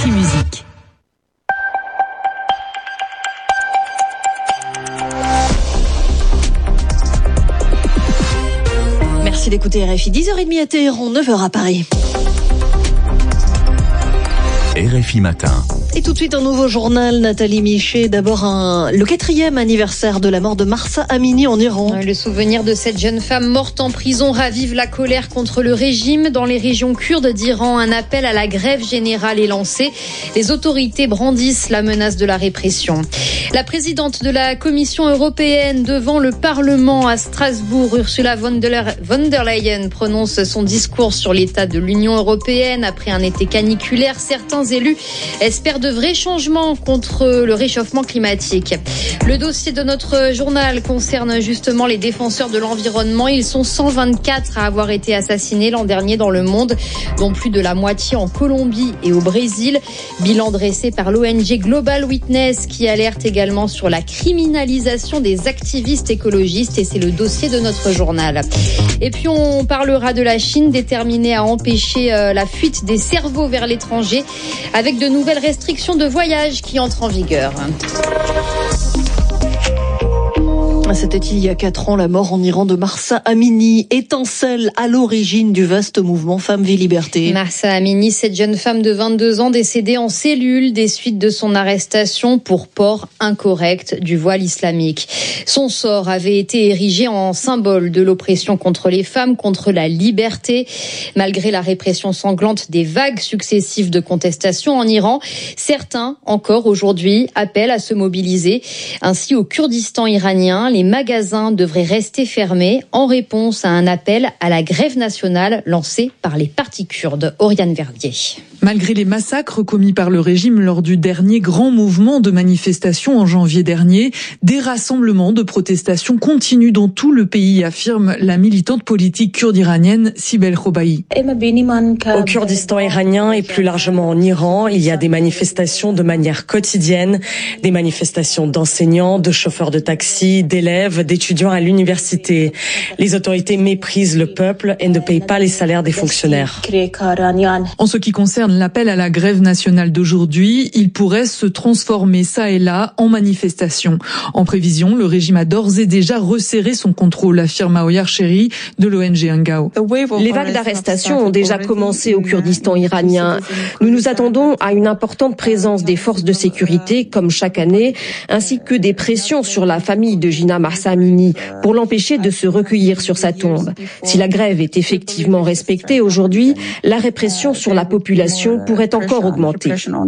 RFI Musique. Merci d'écouter RFI. 10h30 à Téhéran, 9h à Paris. RFI Matin. Et tout de suite un nouveau journal, Nathalie Michet. D'abord le 4e anniversaire de la mort de Mahsa Amini en Iran. Le souvenir de cette jeune femme morte en prison ravive la colère contre le régime. Dans les régions kurdes d'Iran, un appel à la grève générale est lancé. Les autorités brandissent la menace de la répression. La présidente de la Commission européenne devant le Parlement à Strasbourg, Ursula von der Leyen, prononce son discours sur l'état de l'Union européenne après un été caniculaire. Certains élus espèrent de vrais changements contre le réchauffement climatique. Le dossier de notre journal concerne justement les défenseurs de l'environnement. Ils sont 124 à avoir été assassinés l'an dernier dans le monde, dont plus de la moitié en Colombie et au Brésil. Bilan dressé par l'ONG Global Witness qui alerte également sur la criminalisation des activistes écologistes, et c'est le dossier de notre journal. Et puis on parlera de la Chine déterminée à empêcher la fuite des cerveaux vers l'étranger avec de nouvelles restrictions de voyage qui entrent en vigueur. C'était il y a 4 ans, la mort en Iran de Mahsa Amini, étincelle à l'origine du vaste mouvement Femmes, Vie, Liberté. Mahsa Amini, cette jeune femme de 22 ans décédée en cellule des suites de son arrestation pour port incorrect du voile islamique. Son sort avait été érigé en symbole de l'oppression contre les femmes, contre la liberté. Malgré la répression sanglante des vagues successives de contestation en Iran, certains, encore aujourd'hui, appellent à se mobiliser. Ainsi, au Kurdistan iranien, les magasins devraient rester fermés en réponse à un appel à la grève nationale lancé par les partis kurdes. Oriane Verdier. Malgré les massacres commis par le régime lors du dernier grand mouvement de manifestation en janvier dernier, des rassemblements de protestation continuent dans tout le pays, affirme la militante politique kurde iranienne Sibel Khobaei. Au Kurdistan iranien et plus largement en Iran, il y a des manifestations de manière quotidienne, des manifestations d'enseignants, de chauffeurs de taxi, d'élèves, d'étudiants à l'université. Les autorités méprisent le peuple et ne payent pas les salaires des fonctionnaires. En ce qui concerne l'appel à la grève nationale d'aujourd'hui, il pourrait se transformer ça et là en manifestation. En prévision, le régime a d'ores et déjà resserré son contrôle, affirme Aoyar Cheri de l'ONG Angao. Les vagues d'arrestations ont déjà commencé au Kurdistan iranien. Nous nous attendons à une importante présence des forces de sécurité, comme chaque année, ainsi que des pressions sur la famille de Jina Mahsa Amini pour l'empêcher de se recueillir sur sa tombe. Si la grève est effectivement respectée aujourd'hui, la répression sur la population pourrait encore augmenter.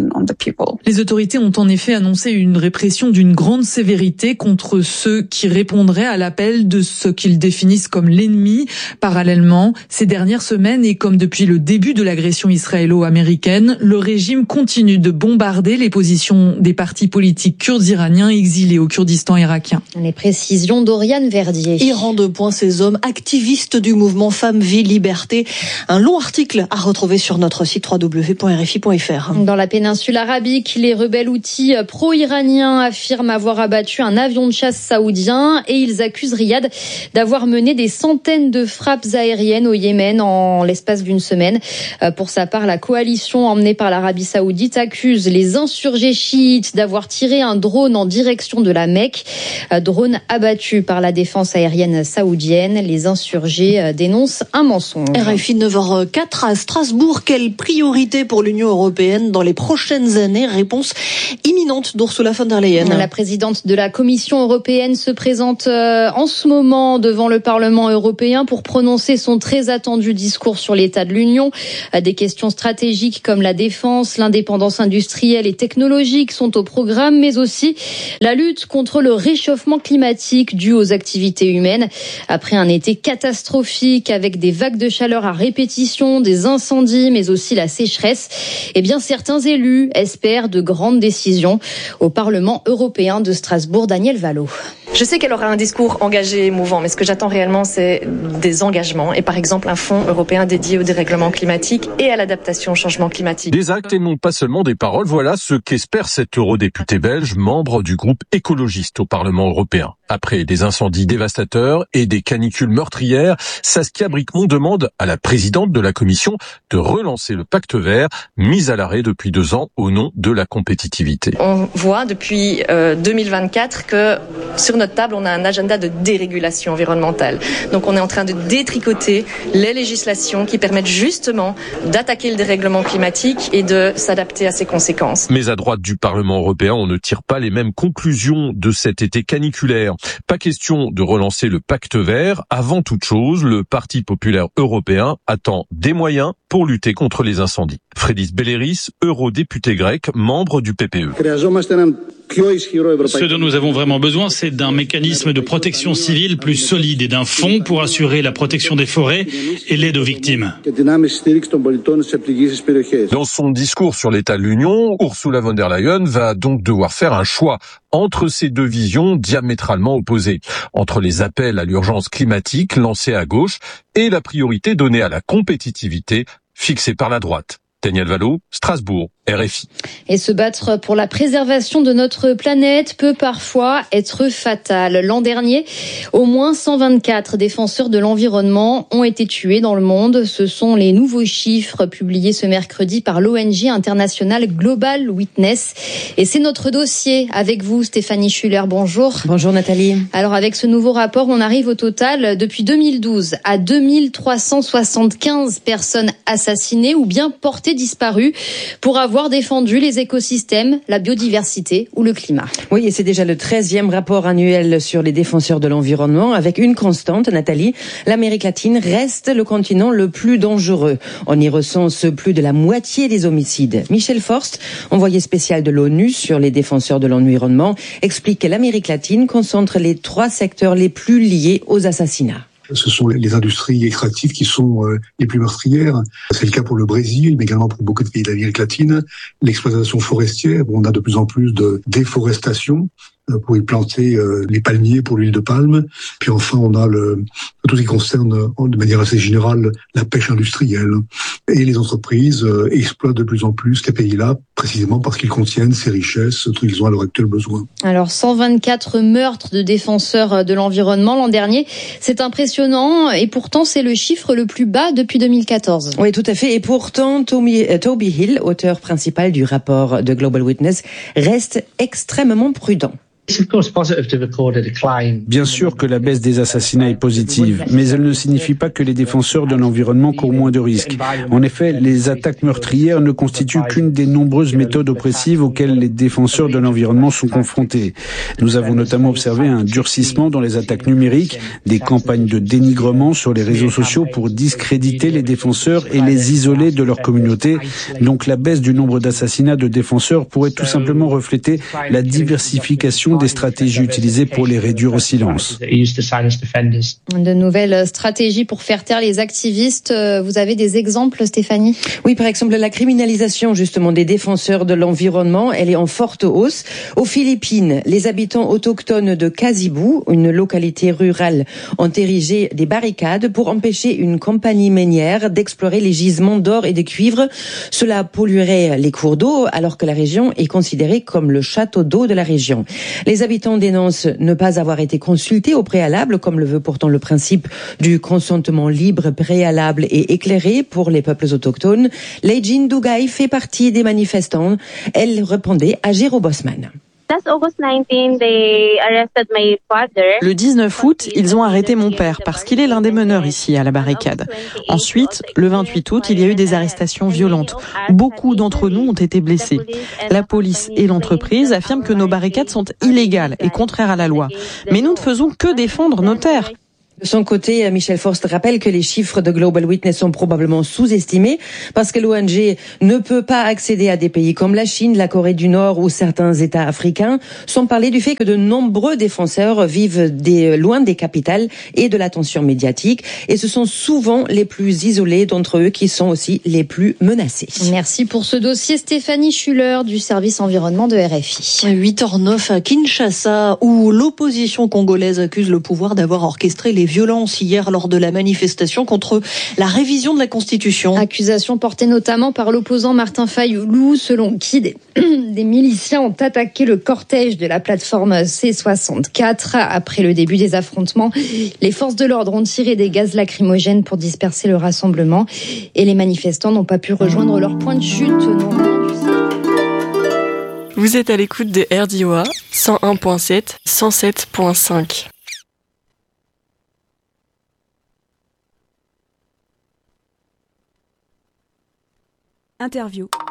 Les autorités ont en effet annoncé une répression d'une grande sévérité contre ceux qui répondraient à l'appel de ce qu'ils définissent comme l'ennemi. Parallèlement, ces dernières semaines et comme depuis le début de l'agression israélo-américaine, le régime continue de bombarder les positions des partis politiques kurdes iraniens exilés au Kurdistan irakien. Les précisions d'Oriane Verdier. Iran 2. Ces hommes activistes du mouvement Femmes, Vie, Liberté. Un long article à retrouver sur notre site www.rfi.fr. Dans la péninsule arabique, les rebelles houthis pro-iraniens affirment avoir abattu un avion de chasse saoudien et ils accusent Riyad d'avoir mené des centaines de frappes aériennes au Yémen en l'espace d'une semaine. Pour sa part, la coalition emmenée par l'Arabie saoudite accuse les insurgés chiites d'avoir tiré un drone en direction de la Mecque. Drone abattu par la défense aérienne saoudienne. Les insurgés dénoncent un mensonge. RFI 9h04 à Strasbourg. Quelle priorité pour l'Union européenne dans les prochaines années? Réponse imminente d'Ursula von der Leyen. La présidente de la Commission européenne se présente en ce moment devant le Parlement européen pour prononcer son très attendu discours sur l'état de l'Union. Des questions stratégiques comme la défense, l'indépendance industrielle et technologique sont au programme, mais aussi la lutte contre le réchauffement climatique dû aux activités humaines. Après un été catastrophique avec des vagues de chaleur à répétition, des incendies, mais aussi la sécheresse, eh bien certains élus espèrent de grandes décisions. Au Parlement européen de Strasbourg, Daniel Vallot. Je sais qu'elle aura un discours engagé et émouvant, mais ce que j'attends réellement, c'est des engagements et par exemple un fonds européen dédié au dérèglement climatique et à l'adaptation au changement climatique. Des actes et non pas seulement des paroles, voilà ce qu'espère cet eurodéputé belge, membre du groupe écologiste au Parlement européen. Après des incendies dévastateurs et des canicules meurtrières, Saskia Bricmont demande à la présidente de la Commission de relancer le pacte vert, mis à l'arrêt depuis 2 ans au nom de la compétitivité. On voit depuis 2024 que sur notre table, on a un agenda de dérégulation environnementale. Donc on est en train de détricoter les législations qui permettent justement d'attaquer le dérèglement climatique et de s'adapter à ses conséquences. Mais à droite du Parlement européen, on ne tire pas les mêmes conclusions de cet été caniculaire. Pas question de relancer le pacte vert. Avant toute chose, le Parti populaire européen attend des moyens pour lutter contre les incendies. Frédis Belleris, eurodéputé grec, membre du PPE. Ce dont nous avons vraiment besoin, c'est d'un mécanisme de protection civile plus solide et d'un fonds pour assurer la protection des forêts et l'aide aux victimes. Dans son discours sur l'état de l'Union, Ursula von der Leyen va donc devoir faire un choix entre ces deux visions diamétralement opposées, entre les appels à l'urgence climatique lancés à gauche et la priorité donnée à la compétitivité fixée par la droite. Daniel Valo, Strasbourg, RFI. Et se battre pour la préservation de notre planète peut parfois être fatal. L'an dernier, au moins 124 défenseurs de l'environnement ont été tués dans le monde. Ce sont les nouveaux chiffres publiés ce mercredi par l'ONG internationale Global Witness. Et c'est notre dossier avec vous, Stéphanie Schuller. Bonjour. Bonjour Nathalie. Alors avec ce nouveau rapport, on arrive au total depuis 2012 à 2375 personnes assassinées ou bien portées disparues pour avoir défendu les écosystèmes, la biodiversité ou le climat. Oui, et c'est déjà le 13e rapport annuel sur les défenseurs de l'environnement avec une constante, Nathalie. L'Amérique latine reste le continent le plus dangereux. On y recense plus de la moitié des homicides. Michel Forst, envoyé spécial de l'ONU sur les défenseurs de l'environnement, explique que l'Amérique latine concentre les 3 secteurs les plus liés aux assassinats. Ce sont les industries extractives qui sont les plus meurtrières. C'est le cas pour le Brésil, mais également pour beaucoup de pays d'Amérique latine. L'exploitation forestière, on a de plus en plus de déforestation pour y planter les palmiers pour l'huile de palme. Puis enfin, on a tout ce qui concerne, de manière assez générale, la pêche industrielle. Et les entreprises exploitent de plus en plus ces pays-là, précisément parce qu'ils contiennent ces richesses dont ils ont à l'heure actuelle besoin. Alors, 124 meurtres de défenseurs de l'environnement l'an dernier, c'est impressionnant et pourtant c'est le chiffre le plus bas depuis 2014. Oui, tout à fait. Et pourtant, Toby Hill, auteur principal du rapport de Global Witness, reste extrêmement prudent. Bien sûr que la baisse des assassinats est positive, mais elle ne signifie pas que les défenseurs de l'environnement courent moins de risques. En effet, les attaques meurtrières ne constituent qu'une des nombreuses méthodes oppressives auxquelles les défenseurs de l'environnement sont confrontés. Nous avons notamment observé un durcissement dans les attaques numériques, des campagnes de dénigrement sur les réseaux sociaux pour discréditer les défenseurs et les isoler de leur communauté. Donc la baisse du nombre d'assassinats de défenseurs pourrait tout simplement refléter la diversification des stratégies utilisées pour les réduire au silence. De nouvelles stratégies pour faire taire les activistes. Vous avez des exemples, Stéphanie ? Oui, par exemple, la criminalisation justement des défenseurs de l'environnement, elle est en forte hausse. Aux Philippines, les habitants autochtones de Kasibu, une localité rurale, ont érigé des barricades pour empêcher une compagnie minière d'explorer les gisements d'or et de cuivre. Cela polluerait les cours d'eau alors que la région est considérée comme le château d'eau de la région. Les habitants dénoncent ne pas avoir été consultés au préalable, comme le veut pourtant le principe du consentement libre, préalable et éclairé pour les peuples autochtones. Leijin Dugai fait partie des manifestants. Elle répondait à Jérôme Bosman. Le 19 août, ils ont arrêté mon père parce qu'il est l'un des meneurs ici à la barricade. Ensuite, le 28 août, il y a eu des arrestations violentes. Beaucoup d'entre nous ont été blessés. La police et l'entreprise affirment que nos barricades sont illégales et contraires à la loi. Mais nous ne faisons que défendre nos terres. De son côté, Michel Forst rappelle que les chiffres de Global Witness sont probablement sous-estimés parce que l'ONG ne peut pas accéder à des pays comme la Chine, la Corée du Nord ou certains États africains, sans parler du fait que de nombreux défenseurs vivent loin des capitales et de l'attention médiatique. Et ce sont souvent les plus isolés d'entre eux qui sont aussi les plus menacés. Merci pour ce dossier, Stéphanie Schuller du service environnement de RFI. 8h09 à Kinshasa, où l'opposition congolaise accuse le pouvoir d'avoir orchestré les violences hier lors de la manifestation contre la révision de la Constitution. Accusation portée notamment par l'opposant Martin Fayulu, selon qui des miliciens ont attaqué le cortège de la plateforme C64. Après le début des affrontements, les forces de l'ordre ont tiré des gaz lacrymogènes pour disperser le rassemblement et les manifestants n'ont pas pu rejoindre leur point de chute. Vous êtes à l'écoute de RDOA 101.7, 107.5. Interview.